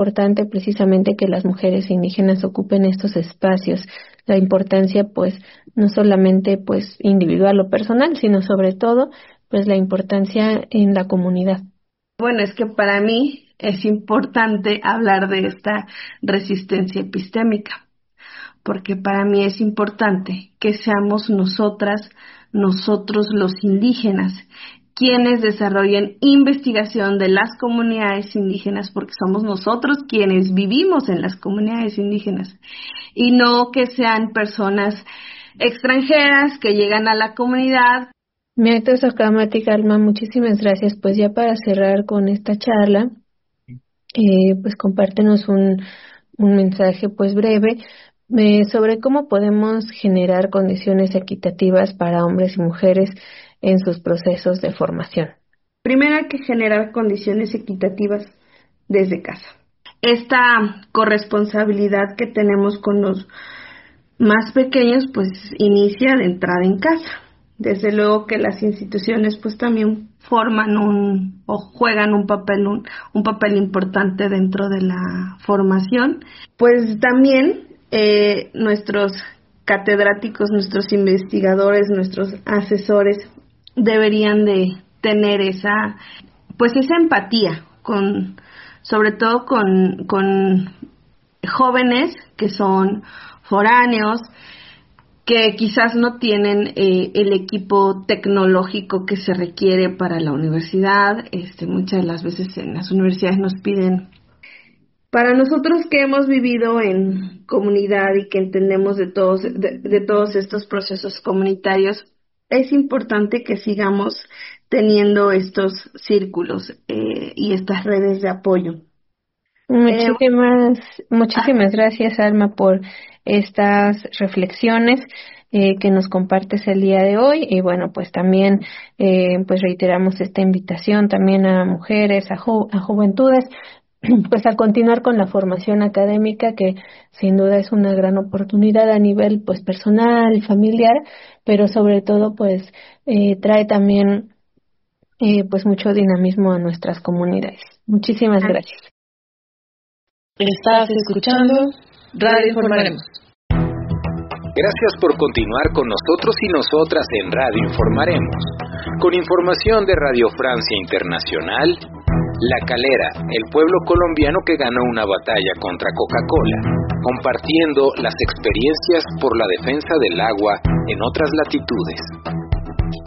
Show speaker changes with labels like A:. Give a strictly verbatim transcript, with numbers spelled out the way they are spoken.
A: importante precisamente que las mujeres indígenas ocupen estos espacios. La importancia, pues, no solamente pues individual o personal, sino sobre todo, pues, la importancia en la comunidad.
B: Bueno, es que para mí es importante hablar de esta resistencia epistémica, porque para mí es importante que seamos nosotras, nosotros los indígenas, quienes desarrollen investigación de las comunidades indígenas, porque somos nosotros quienes vivimos en las comunidades indígenas, y no que sean personas extranjeras que llegan a la comunidad.
A: Miatas Akamati, Alma, muchísimas gracias. Pues ya para cerrar con esta charla, eh, pues compártenos un, un mensaje pues breve eh, sobre cómo podemos generar condiciones equitativas para hombres y mujeres en sus procesos de formación.
B: Primero hay que generar condiciones equitativas desde casa. Esta corresponsabilidad que tenemos con los más pequeños pues inicia de entrada en casa. Desde luego que las instituciones pues también forman un o juegan un papel un, un papel importante dentro de la formación. Pues también eh, nuestros catedráticos, nuestros investigadores, nuestros asesores deberían de tener esa pues esa empatía con sobre todo con con jóvenes que son foráneos, que quizás no tienen eh, el equipo tecnológico que se requiere para la universidad. Este, muchas de las veces en las universidades nos piden. Para nosotros que hemos vivido en comunidad y que entendemos de todos, de, de todos estos procesos comunitarios, es importante que sigamos teniendo estos círculos eh, y estas redes de apoyo.
A: Muchísimas, eh, muchísimas gracias, Alma, por estas reflexiones eh, que nos compartes el día de hoy. Y bueno, pues también eh, pues reiteramos esta invitación también a mujeres, a, jo- a juventudes, pues a continuar con la formación académica, que sin duda es una gran oportunidad a nivel pues personal, familiar, pero sobre todo pues eh, trae también eh, pues mucho dinamismo a nuestras comunidades. Muchísimas gracias.
C: Estás escuchando Radio Informaremos.
D: Gracias por continuar con nosotros y nosotras en Radio Informaremos, con información de Radio Francia Internacional. La Calera, el pueblo colombiano que ganó una batalla contra Coca-Cola, compartiendo las experiencias por la defensa del agua en otras latitudes.